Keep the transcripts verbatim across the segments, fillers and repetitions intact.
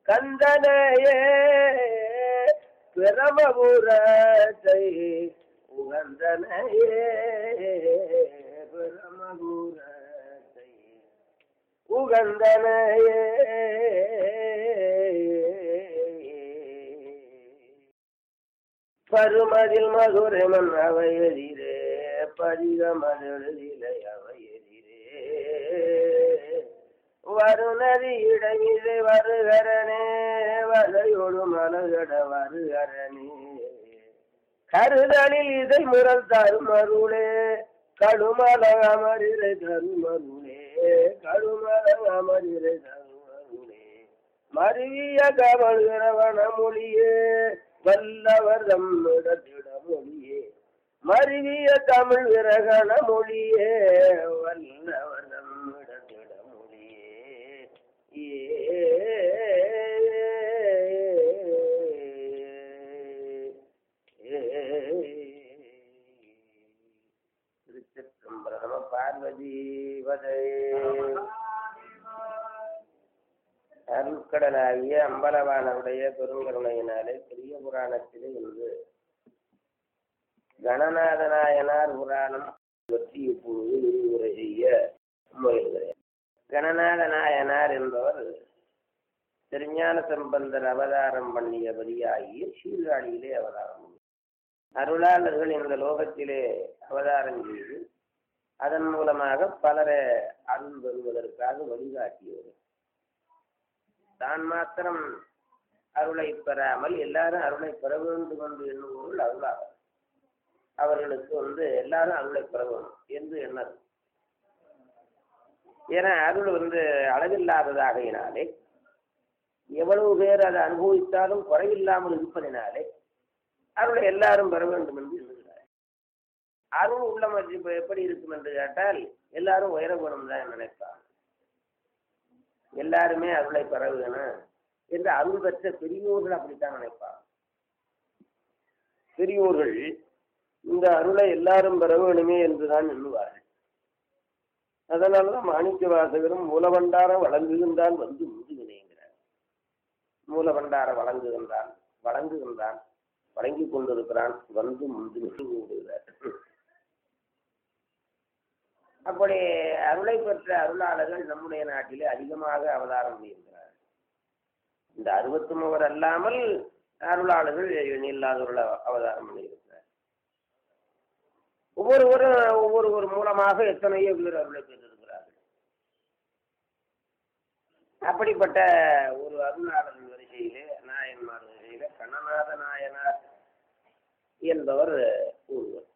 கந்தனையே பிரமபுரத்தை உகந்தனையே பிரமபுரத்தை உகந்தனையே பருமதில் மதுரைமன் அவையதிரே பதிகமதிலை அவையதிரே வருநதி இடமிதை வருகரனே வலையொடு மலகட வருகரனே கருதலில் இதை முரல் தருமருளே கடுமல அமரிரை தருமருளே கடுமல அமரிரை தருமருளே மருவிய கவல்கிறவன மொழியே வல்லவர் தம்மிடத்திட மொழியே மருவிய தமிழ் விரகண மொழியே வல்லவர் தம்மிடத்திட மொழியே ஏ திருச்சிற்றம்பலம் பார்வதி வதை அருட்கடலாகிய அம்பலவானுடைய பெருங்கருணையினாலே பெரிய புராணத்திலே இன்று கணநாதநாயனார் புராணம் பற்றி இப்பொழுது விரிவுரை செய்ய முயல்கிறேன். கணநாதநாயனார் என்பவர் திருஞான சம்பந்தர் அவதாரம் பண்ணியபடியாகிய சீர்காழியிலே அவதாரம். அருளாளர்கள் இந்த லோகத்திலே அவதாரம் செய்து அதன் மூலமாக பலரை அருள் பெறுவதற்காக வழிகாட்டியவர். தான் மாத்திரம் அருளை பெறாமல் எல்லாரும் அருளை பெற வேண்டும் என்று எண்ணுவோர்கள் அருளாளர். அவர்களுக்கு வந்து எல்லாரும் அருளை பெற வேண்டும் என்று எண்ணது. ஏன்னா அருள் வந்து அளவில்லாததாகையினாலே எவ்வளவு பேர் அதை அனுபவித்தாலும் குறைவில்லாமல் இருப்பதினாலே அருளை எல்லாரும் பெற வேண்டும் என்று எண்ணுகிறார். அருள் உள்ள மதிப்பு எப்படி இருக்கும் என்று கேட்டால் எல்லாரும் உயரப்படும் தான் நினைப்பார். எல்லாருமே அருளை பெற வேணும் என்று அருள் பெற்ற பெரியோர்கள் அப்படித்தான் நினைப்பார். பெரியோர்கள் இந்த அருளை எல்லாரும் பெற வேணுமே என்றுதான் எண்ணுவார்கள். அதனாலதான் மாணிக்க வாசகரும் மூலபண்டார வழங்குகின்றான் வந்து முதுகினேங்கிறார். மூலபண்டார வழங்குகின்றான் வழங்குகின்றான் வழங்கி கொண்டிருக்கிறான் வந்து முந்து கொண்டிருக்கிறார். அப்படி அருளை பெற்ற அருளாளர்கள் நம்முடைய நாட்டிலே அதிகமாக அவதாரம் செய்கிறார். இந்த அறுபத்தி மூவர் அல்லாமல் அருளாளர்கள் இல்லாதவர்கள் அவதாரம் பண்ணியிருக்கிறார். ஒவ்வொருவரும் ஒவ்வொருவர் மூலமாக எத்தனையோ பேர் அருளை பெற்றிருக்கிறார்கள். அப்படிப்பட்ட ஒரு அருளாளர் வரிசையிலே நாயன்மார் வரிசையில கணநாத நாயனார் என்பவர் ஒருவர்.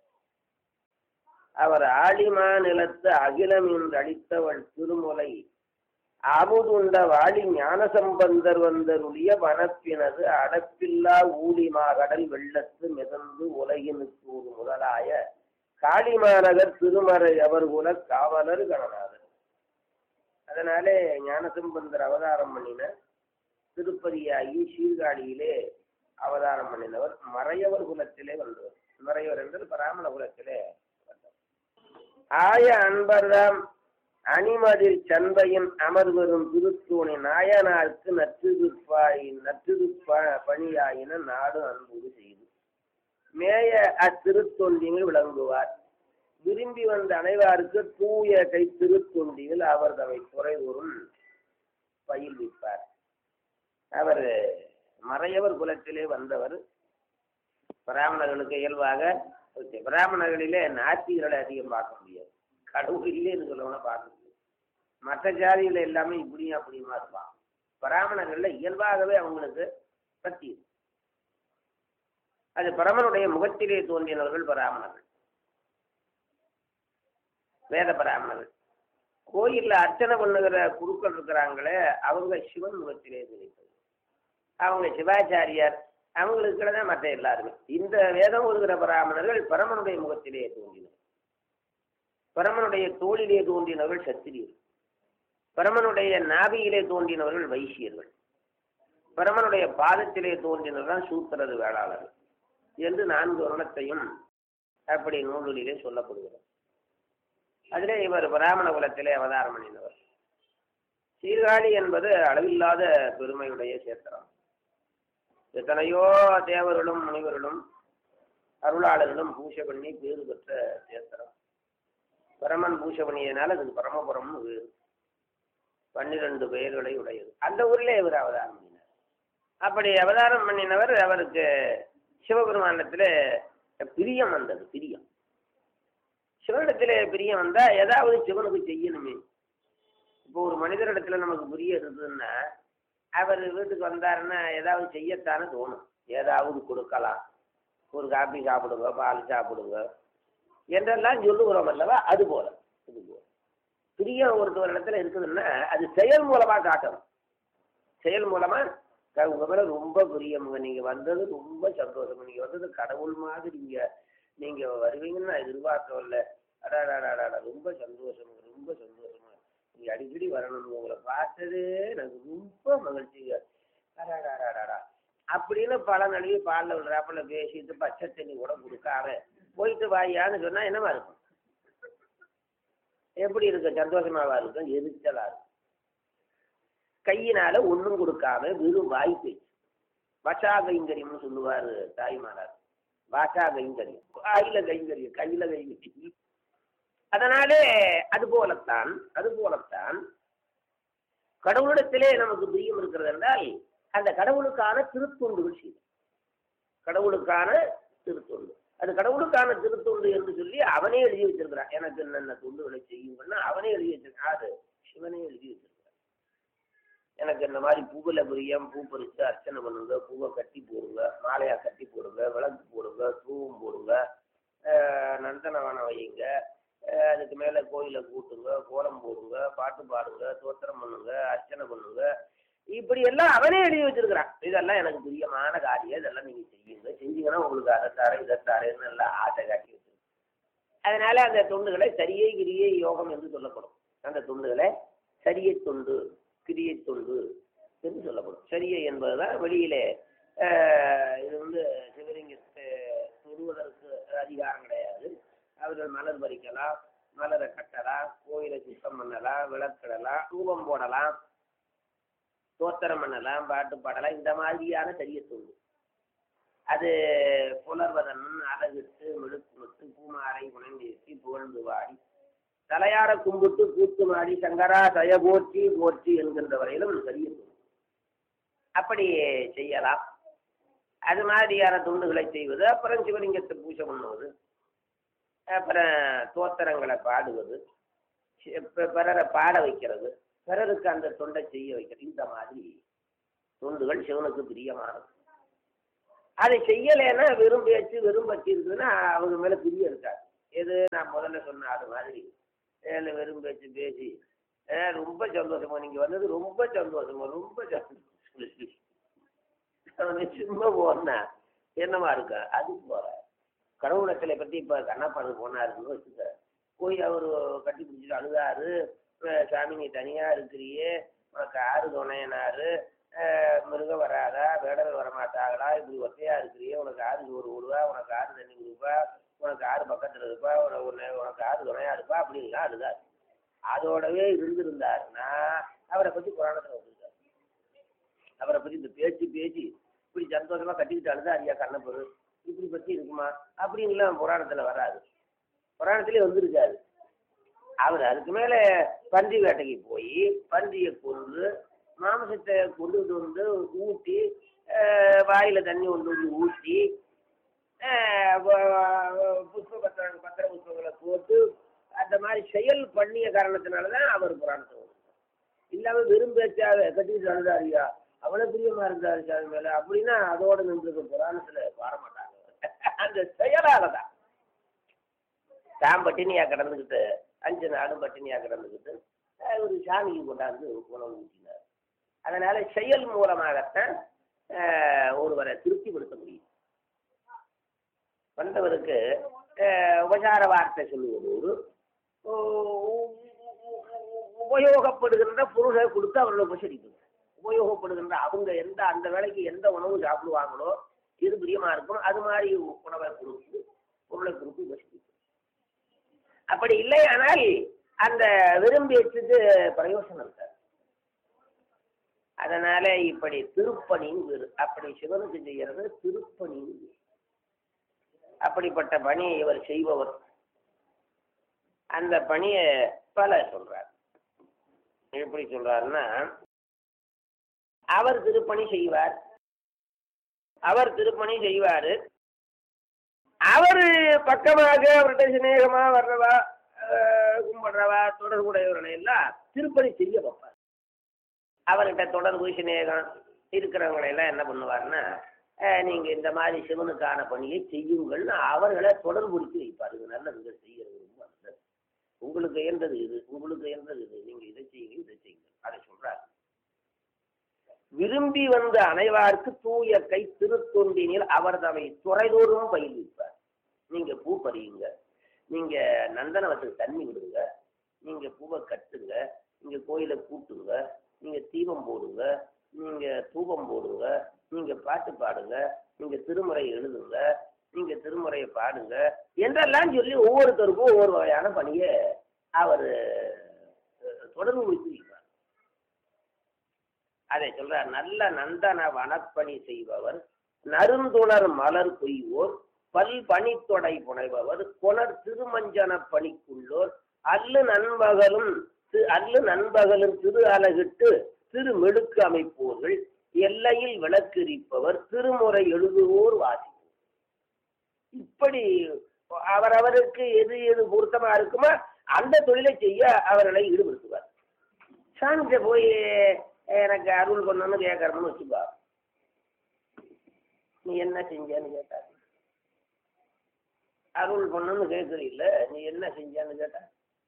அவர் ஆழிமா நிலத்து அகிலம் என்று அளித்தவள் திருமுலை அமுதுண்ட வாழி ஞான சம்பந்தர் வந்தருளிய வனப்பினது அடப்பில்லா ஊழிமா கடல் வெள்ளத்து மிதந்து உலகினுக்கு ஒரு முதலாய காளிமாநகர் திருமறை அவர் குல காவலர் கணநாதர். அதனாலே ஞானசம்பந்தர் அவதாரம் பண்ணின திருப்பதியாகி சீர்காழியிலே அவதாரம் பண்ணினவர் மறையவர் குலத்திலே வந்தவர். மறையவர் என்றது பிராமண குலத்திலே வந்தவர். ஆய அன்பர்தாம் அணிமதில் சந்தையின் அமர்வரும் திருத்தூணி நாயனாருக்கு நற்றுதுப்பாய் நற்றுதுப்ப பணியாயின நாடு அன்புடு செய்து மேய அத்திருத்தொண்டியில் விளங்குவார். விரும்பி வந்த அனைவாருக்கு தூய கை திருத்தொண்டியில் அவர் தம்மை குறைவரும் பயில்விப்பார். அவர் மறையவர் குலத்திலே வந்தவர். பிராமணர்களுக்கு இயல்பாக பிராமணர்களிலே நாத்திகளை அதிகம் பார்க்க முடியாது. கடவுள் இல்லைன்னு சொல்லணும்னா பார்க்க முடியாது. மற்ற ஜாதிகள் எல்லாமே இப்படியும் அப்படியுமா இருப்பாங்க. பிராமணர்கள்ல இயல்பாகவே அவங்களுக்கு பக்தி. அது பரமனுடைய முகத்திலே தோன்றினவர்கள் பிராமணர்கள், வேத பிராமணர்கள். கோயில்ல அர்ச்சனை பண்ணுகிற குருக்கள் இருக்கிறாங்களே அவங்க சிவன் முகத்திலே தோன்றினது. அவங்க சிவாச்சாரியார் அவங்களுக்கு தான் மற்ற எல்லாருமே. இந்த வேதம் ஒதுகிற பிராமணர்கள் பரமனுடைய முகத்திலே தோன்றினர். பரமனுடைய தோளிலே தோன்றினவர்கள் சத்திரியர்கள், பரமனுடைய நாபியிலே தோன்றினவர்கள் வைசியர்கள், பரமனுடைய பாதத்திலே தோன்றினவர்கள் சூத்திரது வேளாளர்கள் என்று நான்கு வருணத்தையும் அப்படி நூலிலே சொல்லப்படுகிறார். அதிலே இவர் பிராமண குலத்திலே அவதாரம் பண்ணினவர். சீர்காழி என்பது அளவில்லாத பெருமையுடைய சேத்திரம். எத்தனையோ தேவர்களும் முனிவர்களும் அருளாளர்களும் பூஜை பண்ணி பேறு பெற்ற சேத்திரம். பரமன் பூஜை பண்ணியதுனால அதுக்கு பரமபுரம்னு வேறு. பன்னிரண்டு பெயர்களை உடையது. அந்த ஊரிலே இவர் அவதாரம் பண்ணினார். அப்படி அவதாரம் பண்ணினவர் அவருக்கு சிவபெருமானத்தில் பிரியம் வந்தது. பிரியம் சிவனிடத்தில் பிரியம் வந்தா ஏதாவது சிவனுக்கு செய்யணுமே. இப்போ ஒரு மனிதரிடத்துல நமக்கு பிரியம் இருந்ததுன்னா அவர் வீட்டுக்கு வந்தாருன்னா ஏதாவது செய்யத்தானே தோணும். ஏதாவது கொடுக்கலாம், ஒரு காப்பி சாப்பிடுங்க, பால் சாப்பிடுங்க என்றெல்லாம் சொல்லுகிறோம் அல்லவா? அது போல இது போல பிரியம் ஒருத்தர் இடத்துல இருக்குதுன்னா அது செயல் மூலமா காட்டணும். செயல் மூலமா உங்க மேல ரொம்ப பிரியம், நீங்க வந்தது ரொம்ப சந்தோஷம், நீங்க வந்தது கடவுள் மாதிரி இங்க நீங்க வருவீங்கன்னு நான் எதிர்பார்க்கவில்லை, அடாடாடாடா ரொம்ப சந்தோஷம், ரொம்ப சந்தோஷமா நீங்க அடிக்கடி வரணும், உங்களை பார்த்தது எனக்கு ரொம்ப மகிழ்ச்சிங்க, அடாடாடாடா அப்படின்னு பல நழுவி பாலில் விடுறாப்புல பேசிட்டு பச்சை தண்ணி கூட கொடுக்காம போயிட்டு வாயான்னு சொன்னா என்னமா இருக்கும்? எப்படி இருக்கும்? சந்தோஷமாவா இருக்கும்? எரிச்சலா இருக்கும். கையினால ஒன்றும் கொடுக்காம வெறும் வாய் பேச்சு, வசா கைங்கரியம்னு சொல்லுவாரு தாய்மாரார். வாசா கைங்கரியம், வாயில கைங்கரியம், கையில கைங்கரியம். அதனாலே அது போலத்தான் அது போலத்தான் கடவுளிடத்திலே நமக்கு பிரியம் இருக்கிறது என்றால் அந்த கடவுளுக்கான திருத்தொண்டுகள் செய்யும். கடவுளுக்கான திருத்தொண்டு, அது கடவுளுக்கான திருத்தொண்டு என்று சொல்லி அவனே எழுதி வச்சிருக்கிறான். எனக்கு என்னென்ன தொண்டுகளை செய்யுங்கன்னா அவனே எழுதி வச்சிருக்கான். அது சிவனே எழுதி வச்சிருக்கிறான். எனக்கு இந்த மாதிரி பூவில் பிரியம், பூ பறித்து அர்ச்சனை பண்ணுங்க, பூவை கட்டி போடுங்க, மாலையா கட்டி போடுங்க, விளக்கு போடுங்க, தூவம் போடுங்க, நந்தனவனம் வையுங்க, அதுக்கு மேலே கோயிலை கூட்டுங்க, கோலம் போடுங்க, பாட்டு பாடுங்க, தோத்திரம் பண்ணுங்க, அர்ச்சனை பண்ணுங்க, இப்படி எல்லாம் அவனே எழுதி வச்சிருக்கிறான். இதெல்லாம் எனக்கு பிரியமான காரியம், இதெல்லாம் நீங்க செய்யுங்க, செஞ்சீங்கன்னா உங்களுக்கு அதைத்தாரே இதைத்தாரேன்னு எல்லாம் ஆசை காட்டி வச்சிருக்கேன். அதனால அந்த தொண்டுகளை சரியை கிரியை யோகம் என்று சொல்லப்படும். அந்த தொண்டுகளை சரியை தொண்டு, கிரியை தொண்டு என்று சொல்லப்படும். சரியை என்பதுதான் வெளியிலே இது வந்து சிவலிங்கத்தை தொடுவதற்கு அதிகாரம் கிடையாது. அவர்கள் மலர் பறிக்கலாம், மலரை கட்டலாம், கோயிலை சுத்தம் பண்ணலாம், விளக்கிடலாம், தூபம் போடலாம், தோத்திரம் பண்ணலாம், பாட்டு பாடலாம். இந்த மாதிரியான சரிய தொண்டு. அது புலர்வதன் அழகிட்டு மெழுக்குமிட்டு பூமாரை உணர்ந்தேசி புகழ்ந்து வாடி தலையார கும்பிட்டு கூத்து மாடி சங்கரா சய போற்றி போற்றி என்கின்ற வரையிலும் சரிய தொண்டு. அப்படி செய்யலாம். அது மாதிரியான தொண்டுகளை செய்வது. அப்புறம் சிவலிங்கத்தை பூஜை பண்ணுவது, அப்புறம் தோத்திரங்களை பாடுவது, பிறரை பாட வைக்கிறது, பிறருக்கு அந்த தொண்டை செய்ய வைக்கிறது. இந்த மாதிரி தொண்டுகள் சிவனுக்கு பிரியமானது. அதை செய்யலைன்னா வெறும் பேச்சு வெறும் பற்றி இருக்குதுன்னா அவங்க மேலே பிரியம் இருக்காது. எது நான் முதல்ல சொன்ன அது மாதிரி ஏழு வெறும் பேச்சு பேசி ரொம்ப சந்தோஷமா நீங்கள் வந்தது ரொம்ப சந்தோஷமா ரொம்ப சந்தோஷம் சும்மா போனா என்னமா இருக்கா? அது போற கடவுளத்திலை பற்றி இப்போ கண்ணப்பாடு போனாருன்னு வச்சுக்க, போய் அவர் கட்டி பிடிச்சிட்டு அழுதாரு, சாமி நீ தனியாக இருக்கிறியே, உனக்கு ஆறு துணையனாரு, மிருகம் வராதா, வேடர்கள் வரமாட்டாங்களா, இப்படி ஒத்தையா இருக்கிறியே, உனக்கு ஆறு சோறு விடுவா, உனக்கு ஆறு தண்ணி கொடுப்பா, உனக்கு ஆறு பக்கத்தில் இருப்பா, உனக்கு உனக்கு ஆறு துணையா இருப்பா அப்படின்லாம் அழுதாரு. அதோடவே இருந்திருந்தாருன்னா அவரை பற்றி புராணத்தில் வந்திருக்காரு. அவரை பற்றி இந்த பேச்சு பேச்சு இப்படி சந்தோஷமா கட்டிக்கிட்டு அழுதா ஐயா கண்ணப்பரு இப்படி பற்றி இருக்குமா அப்படின்லாம் புராணத்தில் வராது. புராணத்திலே வந்திருக்காரு. அவர் அதுக்கு மேலே பன்றி வேட்டைக்கு போய் பன்றியை கொண்டு மாமிசத்தை கொண்டுகிட்டு வந்து ஊட்டி, வாயில் தண்ணி கொண்டு வந்து ஊற்றி, புஷ்ப பத்திர பத்திர புஷ்பங்களை போட்டு அந்த மாதிரி செயல் பண்ணிய காரணத்தினால தான் அவர் புராணத்தை வரும். இல்லாமல் வெறும் பேச்சாக கட்டிக்கிட்டு அழுதாரியா அவ்வளோ பிரியமாக இருந்தாரு சாமி மேலே அப்படின்னா அதோடு நின்று புராணத்தில் வரமாட்டாங்க. அந்த செயலால தான் தான் பட்டினியாக கிடந்துக்கிட்டு அஞ்சு நாளும் பட்டினியாக கிடந்துக்கிட்டு ஒரு சாமிக்கு கொண்டாந்து உணவு ஊற்றினார். அதனால் செயல் மூலமாகத்தான் ஒருவரை திருப்திப்படுத்த முடியும். வந்தவருக்கு உபசார வார்த்தை சொல்லுவதோடு உபயோகப்படுகின்ற பொருளை கொடுத்து அவர்களை உபசரிக்கணும். உபயோகப்படுகின்ற அவங்க எந்த அந்த வேலைக்கு எந்த உணவு சாப்பிடுவாங்களோ எது பிரியமாக இருக்கும் அது மாதிரி உணவை கொடுத்து பொருளை கொடுத்து உபசரிக்கணும். அப்படி இல்லை ஆனால் அந்த விரும்பி வச்சுட்டு பிரயோசனம் இருக்காது. அதனால இப்படி திருப்பணின்னு வேறு. அப்படி சிவனுக்கு செய்யறது திருப்பணின்னு வேறு. அப்படிப்பட்ட பணியை இவர் செய்பவர். அந்த பணியை பல சொல்றார். எப்படி சொல்றாருன்னா, அவர் திருப்பணி செய்வார், அவர் திருப்பணி செய்வாரு. அவரு பக்கமாக அவர்கிட்ட சிநேகமா வர்றவா, கும்பிடுறவா, தொடர்புடையவர்களை எல்லாம் திருப்பணி செய்ய வைப்பார். அவர்கிட்ட தொடர்பு சிநேகம் இருக்கிறவங்களை எல்லாம் என்ன பண்ணுவார்னா, நீங்க இந்த மாதிரி சிவனுக்கான பணியை செய்யுங்கள்னு அவர்களை தொடர்புடுத்தி வைப்பார். இது நல்லது, செய்யறது ரொம்ப நல்லது, உங்களுக்கு எந்தது இது, உங்களுக்கு எந்தது இது, நீங்க இதை செய்யுங்க இதை செய்யுங்க, அதை சொல்றாரு. விரும்பி வந்த அனைவாருக்கு தூய கை திருத்தொண்டினில் அவர் தவை துறைதோறும் பயில்விப்பார். நீங்க பூ பறியுங்க, நீங்க நந்தனவத்துக்கு தண்ணி விடுங்க, நீங்க பூவை கட்டுங்க, நீங்க கோயிலை கூட்டுங்க, நீங்க தீபம் போடுங்க, நீங்க தூபம் போடுங்க, நீங்க பாட்டு பாடுங்க, நீங்க திருமுறை எழுதுங்க, நீங்க திருமுறையை பாடுங்க என்றெல்லாம் சொல்லி ஒவ்வொருத்தருக்கும் ஒவ்வொரு வகையான பணியை அவர் தொடர்பு வைத்திருக்கிறார். அதை சொல்றார். நல்ல நந்தன வனப்பணி செய்பவர், நறுந்துணர் மலர் கொய்வோர், பல் பணித்தொடை புனைபவர், கொணர் திருமஞ்சன பணிக்குள்ளோர், அல்லு நண்பகலும் அல்லு நண்பகலும் திரு அலகிட்டு திரு மெழுக்கு அமைப்போர்கள், எல்லையில் விளக்கெரிப்பவர், திருமுறை எழுதுவோர் வாசிப்போர். இப்படி அவரவருக்கு எது எது பொருத்தமா இருக்குமோ அந்த தொழிலை செய்ய அவர்களை ஈடுபடுத்துவார். சாமிட்ட போய் எனக்கு அருள் பண்ணணும்னு கேட்கறோம்னு வச்சுப்பா, நீ என்ன செஞ்சான்னு கேட்டா, அருள் பண்ணணும்னு கேட்கறீல்ல, நீ என்ன செஞ்சான்னு கேட்டா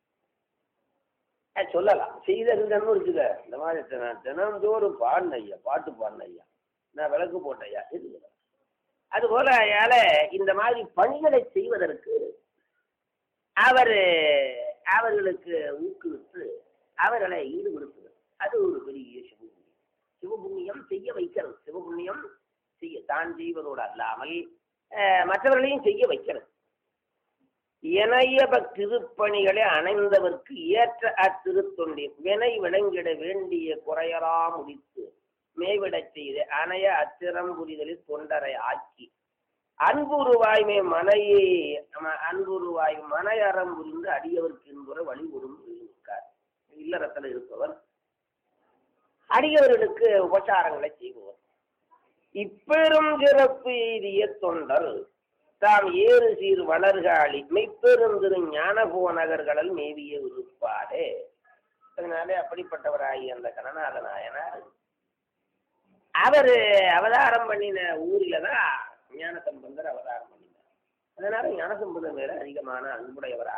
சொல்லலாம். செய்தன்னு வச்சுக்க, இந்த மாதிரி தினந்தோறும் பாடின ஐயா, பாட்டு பாடின ஐயா, நான் விளக்கு போட்ட ஐயா, இது அதுபோல அயால இந்த மாதிரி பணிகளை செய்வதற்கு அவர் அவர்களுக்கு ஊக்குவித்து அவர்களை ஈடுபடுத்துவது, அது ஒரு பெரிய சிவபுண்ணியம். சிவபுண்ணியம் செய்ய வைக்கிறது, சிவபுண்ணியம் செய்ய தான் செய்வதோடு அல்லாமல் மற்றவர்களையும் செய்ய வைக்கிறது. இணைய திருப்பணிகளை அணைந்தவர்க்கு ஏற்ற அத்திருத்தொண்டின் வினை விளங்கிட வேண்டிய குறையலா முடித்து மேவிடச் செய்து அணைய அத்திரம் புரிதலில் தொண்டரை ஆக்கி அன்புருவாய்மை மனையை அன்புருவாய் மனையறம் புரிந்து அடியவர்க்கு என்பதை வழி ஒருங்கார். இல்லறத்தில் இருப்பவர் அடியவர்களுக்கு உபசாரங்களை செய்பவர். இப்பெரும் சிறப்பு எய்திய தொண்டர் தாம் ஏறு சீர் வளர்காளி மெய்ப்பெருந்திரு ஞான போநகர்களால் மேவிய விருப்பாடே. அதனாலே அப்படிப்பட்டவராகி அந்த கணநாத நாயனார் அவர் அவதாரம் பண்ணின ஊரில தான் ஞானசம்பந்தர் அவதாரம் பண்ணினார். அதனால ஞானசம்பந்தர் மேல அதிகமான அன்புடையவராக